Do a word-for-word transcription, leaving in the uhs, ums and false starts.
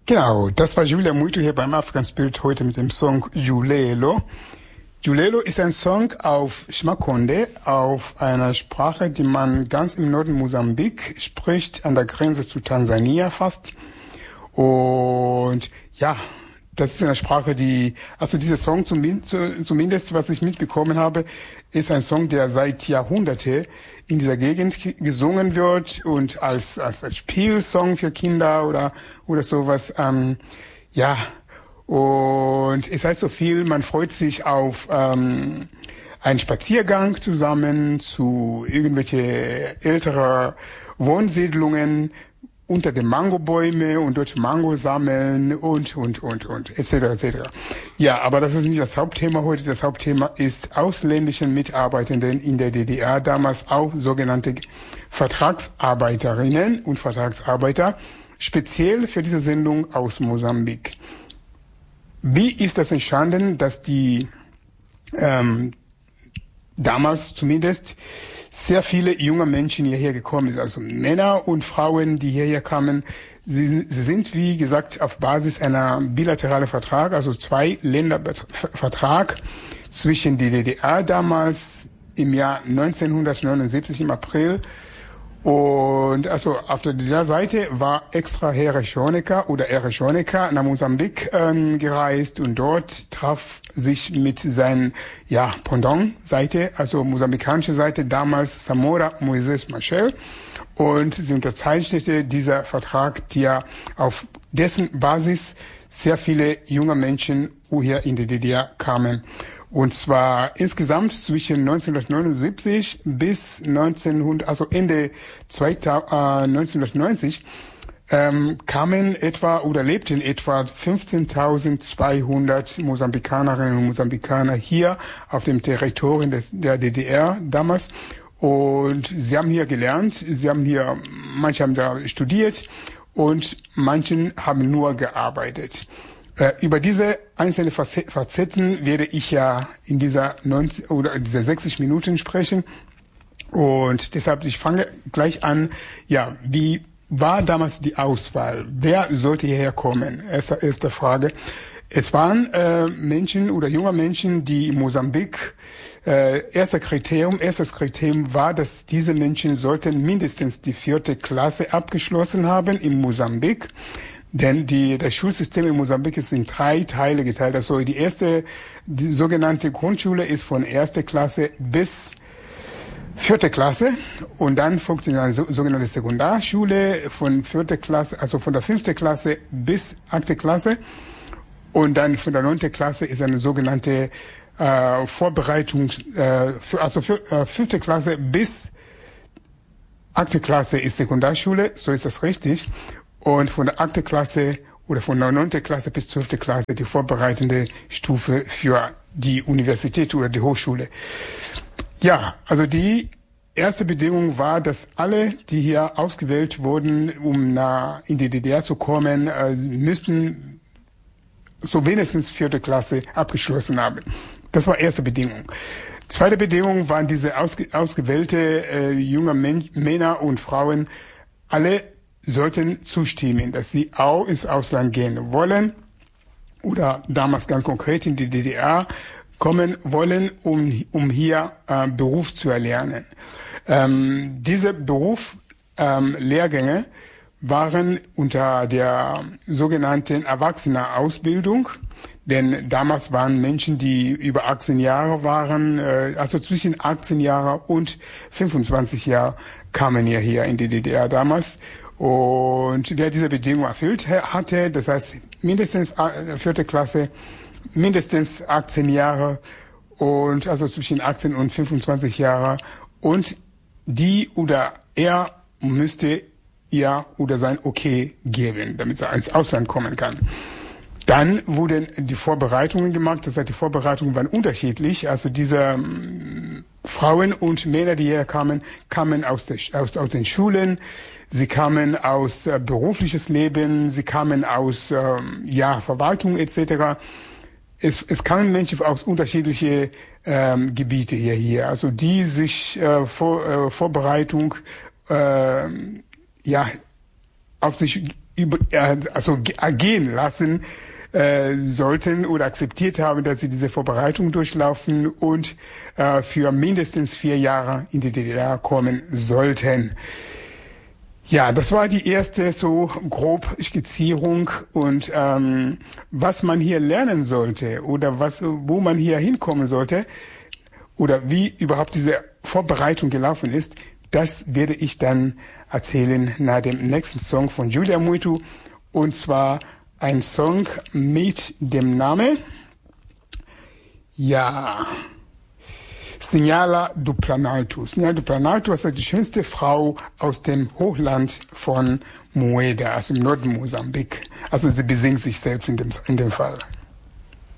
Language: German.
Genau, das war Julia Muito hier beim African Spirit heute mit dem Song Julelo. Julelo ist ein Song auf Shmakonde, auf einer Sprache, die man ganz im Norden Mosambik spricht, an der Grenze zu Tansania fast. Und ja, das ist eine Sprache, die, also dieser Song zumindest, was ich mitbekommen habe, ist ein Song, der seit Jahrhunderte in dieser Gegend gesungen wird und als, als, als Spielsong für Kinder oder, oder sowas, ähm, ja. Und es heißt so viel, man freut sich auf, ähm, einen Spaziergang zusammen zu irgendwelche ältere Wohnsiedlungen, unter den Mangobäume und dort Mango sammeln und, und, und, und, et cetera, et cetera. Ja, aber das ist nicht das Hauptthema heute. Das Hauptthema ist ausländischen Mitarbeitenden in der D D R, damals auch sogenannte Vertragsarbeiterinnen und Vertragsarbeiter, speziell für diese Sendung aus Mosambik. Wie ist das entstanden, dass die, ähm, damals zumindest, sehr viele junge Menschen hierher gekommen sind, also Männer und Frauen, die hierher kamen. Sie, sie sind, wie gesagt, auf Basis einer bilateralen Vertrag, also zwei Ländervertrag zwischen der D D R damals im Jahr neunzehnhundertneunundsiebzig im April. Und also auf der dieser Seite war extra Herr Reschonika oder Herr Reschonika nach Mosambik ähm, gereist und dort traf sich mit seinen ja Pendant-Seite, also mosambikanische Seite, damals Samora Moises Machel, und sie unterzeichnete dieser Vertrag, der auf dessen Basis sehr viele junge Menschen hier in die D D R kamen. Und zwar insgesamt zwischen neunzehnhundertneunundsiebzig bis neunzehnhundert, also Ende neunzehnhundertneunzig, ähm, kamen etwa oder lebten etwa fünfzehntausendzweihundert Mosambikanerinnen und Mosambikaner hier auf dem Territorium des, der D D R damals. Und sie haben hier gelernt, sie haben hier, manche haben da studiert und manchen haben nur gearbeitet. Über diese einzelnen Facetten werde ich ja in dieser neunzig oder in dieser sechzig Minuten sprechen. Und deshalb, ich fange gleich an. Ja, wie war damals die Auswahl? Wer sollte hierher kommen? Erste, erste Frage. Es waren äh, Menschen oder junge Menschen, die in Mosambik, äh, erster Kriterium, erstes Kriterium war, dass diese Menschen sollten mindestens die vierte Klasse abgeschlossen haben in Mosambik. Denn die, das Schulsystem in Mosambik ist in drei Teile geteilt. Also die erste, die sogenannte Grundschule ist von erster Klasse bis vierte Klasse. Und dann folgt eine so, sogenannte Sekundarschule von vierte Klasse, also von der fünfte Klasse bis achte Klasse. Und dann von der neunte Klasse ist eine sogenannte äh, Vorbereitung, äh, für, also für, äh, fünfte Klasse bis achte Klasse ist Sekundarschule, so ist das richtig. Und von der achte Klasse oder von der neunte Klasse bis zwölfte Klasse die vorbereitende Stufe für die Universität oder die Hochschule. Ja, also die erste Bedingung war, dass alle, die hier ausgewählt wurden, um nach, in die D D R zu kommen, äh, müssten so wenigstens vierte Klasse abgeschlossen haben. Das war erste Bedingung. Zweite Bedingung waren diese ausge, ausgewählte äh, junge Men- Männer und Frauen, alle sollten zustimmen, dass sie auch ins Ausland gehen wollen oder damals ganz konkret in die D D R kommen wollen, um, um hier äh, Beruf zu erlernen. Ähm, diese Beruf, ähm, Lehrgänge waren unter der sogenannten Erwachsenenausbildung, denn damals waren Menschen, die über achtzehn Jahre waren, äh, also zwischen achtzehn Jahre und fünfundzwanzig Jahre kamen ja hier in die D D R damals. Und wer diese Bedingung erfüllt hatte, das heißt mindestens vierte Klasse, mindestens achtzehn Jahre und also zwischen achtzehn und fünfundzwanzig Jahre, und die oder er müsste ihr oder sein Okay geben, damit er ins Ausland kommen kann. Dann wurden die Vorbereitungen gemacht, das heißt, die Vorbereitungen waren unterschiedlich. Also diese ähm, Frauen und Männer, die hier kamen, kamen aus, der, aus, aus den Schulen, sie kamen aus äh, berufliches Leben, sie kamen aus ähm, ja, Verwaltung et cetera. Es, es kamen Menschen aus unterschiedlichen ähm, Gebiete hier, hier, also die sich äh, vor äh, Vorbereitung äh, ja auf sich über, also ergehen lassen äh, sollten oder akzeptiert haben, dass sie diese Vorbereitung durchlaufen und äh, für mindestens vier Jahre in die D D R kommen sollten. Ja, das war die erste so grob Skizzierung und ähm, was man hier lernen sollte oder was, wo man hier hinkommen sollte oder wie überhaupt diese Vorbereitung gelaufen ist, das werde ich dann erzählen nach dem nächsten Song von Giulia Muito und zwar ein Song mit dem Namen, ja, Signala do Planalto. Signala do Planalto ist die schönste Frau aus dem Hochland von Moeda, also im Norden Mosambik. Also sie besingt sich selbst in dem, in dem Fall.